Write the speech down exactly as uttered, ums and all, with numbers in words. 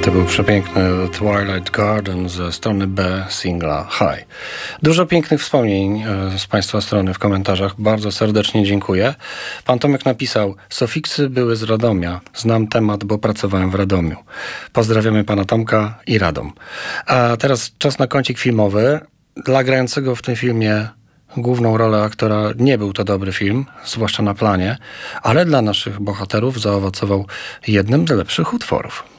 To był przepiękny Twilight Garden ze strony B singla High. Dużo pięknych wspomnień z Państwa strony w komentarzach. Bardzo serdecznie dziękuję. Pan Tomek napisał: Sofiksy były z Radomia. Znam temat, bo pracowałem w Radomiu. Pozdrawiamy Pana Tomka i Radom. A teraz czas na kącik filmowy. Dla grającego w tym filmie główną rolę aktora nie był to dobry film, zwłaszcza na planie, ale dla naszych bohaterów zaowocował jednym z lepszych utworów.